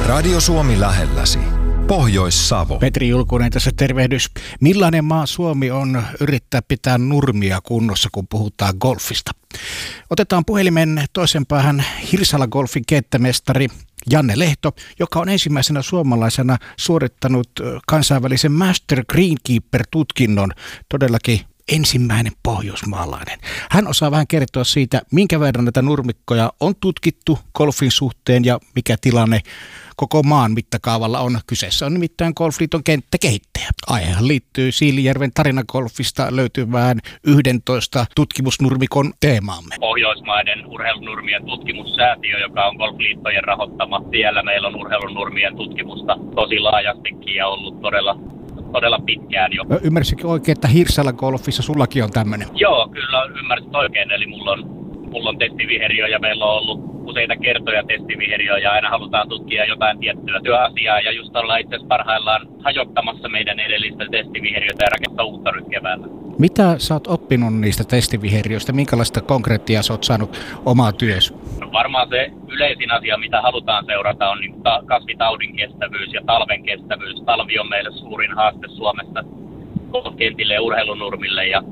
Radio Suomi lähelläsi. Pohjois-Savo. Petri Julkunen tässä tervehdys. Millainen maa Suomi on yrittää pitää nurmia kunnossa, kun puhutaan golfista? Otetaan puhelimen toisen päähän Hirsala Golfin kenttämestari Janne Lehto, joka on ensimmäisenä suomalaisena suorittanut kansainvälisen Master Greenkeeper-tutkinnon, todellakin ensimmäinen pohjoismaalainen. Hän osaa vähän kertoa siitä, minkä verran näitä nurmikkoja on tutkittu golfin suhteen ja mikä tilanne koko maan mittakaavalla on. Kyseessä on nimittäin Golfliiton kenttäkehittäjä. Aihehan liittyy Siilijärven tarinagolfista löytyvään 11 tutkimusnurmikon teemaamme. Pohjoismaiden urheilunurmien tutkimussäätiö, joka on Golfliittojen rahoittama. Siellä meillä on urheilunurmien tutkimusta tosi laajastikin ja ollut todella pitkään jo. Ymmärsitkö oikein, että Hirsala Golfissa sullakin on tämmöinen? Joo, kyllä ymmärsit oikein. Eli mulla on testiviheriö ja meillä on ollut useita kertoja testiviheriö ja aina halutaan tutkia jotain tiettyä työasiaa. Ja just ollaan itse asiassa parhaillaan hajottamassa meidän edellistä testiviheriötä ja rakentaa uutta nyt keväällä. Mitä sä oot oppinut niistä testiviheriöistä? Minkälaista konkreettia sä oot saanut omaa työssä? No varmaan se yleisin asia, mitä halutaan seurata, on niin kasvitaudin kestävyys ja talven kestävyys. Talvi on meille suurin haaste Suomessa kentille ja urheilunurmille ja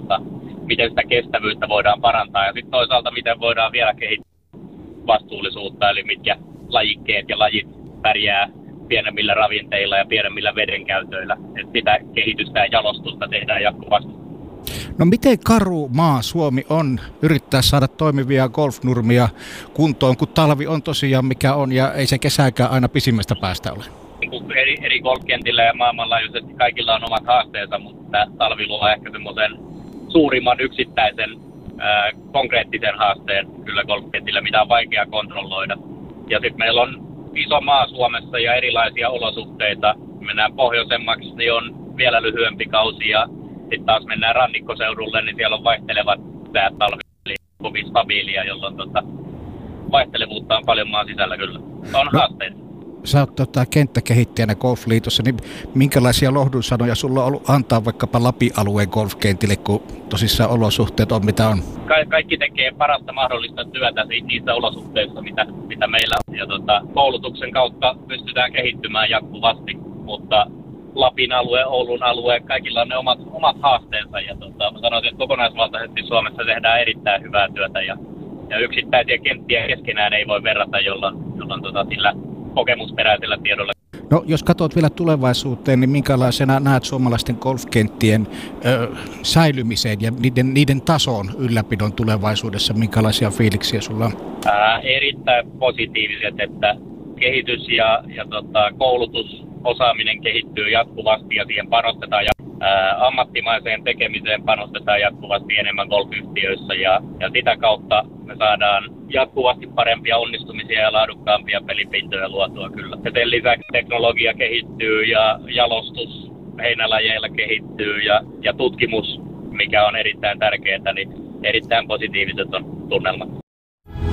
miten sitä kestävyyttä voidaan parantaa. Ja sitten toisaalta, miten voidaan vielä kehittää vastuullisuutta, eli mitkä lajikkeet ja lajit pärjää pienemmillä ravinteilla ja pienemmillä vedenkäytöillä. Että sitä kehitystä ja jalostusta tehdään jatkuvasti. No miten karu maa Suomi on yrittää saada toimivia golfnurmia kuntoon, kun talvi on tosiaan mikä on ja ei se kesääkään aina pisimmästä päästä ole? Eri golfkentillä ja maailmanlaajuisesti kaikilla on omat haasteensa, mutta talvi luo ehkä semmoisen suurimman yksittäisen konkreettisen haasteen kyllä golfkentillä, mitä on vaikea kontrolloida. Ja sitten meillä on iso maa Suomessa ja erilaisia olosuhteita. Mennään pohjoisemmaksi, niin on vielä lyhyempi kausi ja sitten taas mennään rannikkoseudulle, niin siellä on vaihtelevat säät talvi, kovin stabiilia, jolloin vaihtelevuutta on paljon maan sisällä kyllä. On haasteita. Sä oot kenttäkehittäjänä Golfliitossa, niin minkälaisia lohdunsanoja sulla on ollut antaa vaikkapa Lapin-alueen golfkentille, kun tosissaan olosuhteet on mitä on? Kaikki tekee parasta mahdollista työtä niissä olosuhteissa, mitä meillä on. Ja koulutuksen kautta pystytään kehittymään jatkuvasti, mutta Lapin alue, Oulun alue, kaikilla on ne omat haasteensa. Ja mä sanoisin, että kokonaisvaltaisesti Suomessa tehdään erittäin hyvää työtä ja yksittäisiä kenttiä keskenään ei voi verrata, jolloin sillä kokemusperäisellä tiedolla. No jos katsot vielä tulevaisuuteen, niin minkälaisena näet suomalaisten golfkenttien säilymiseen ja niiden tason ylläpidon tulevaisuudessa? Minkälaisia fiiliksiä sulla on? Erittäin positiiviset, että kehitys ja koulutusosaaminen kehittyy jatkuvasti ja siihen panostetaan ammattimaiseen tekemiseen panostetaan jatkuvasti enemmän golfyhtiöissä ja sitä kautta me saadaan jatkuvasti parempia onnistumisia ja laadukkaampia pelipintoja luotua kyllä. Ja sen lisäksi teknologia kehittyy ja jalostus heinälajeilla kehittyy ja tutkimus, mikä on erittäin tärkeää, niin erittäin positiiviset on tunnelmat.